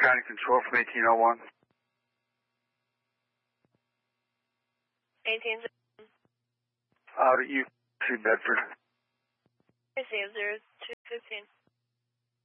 County Control from 1801. 18. Out at U. Bedford. I see 0215.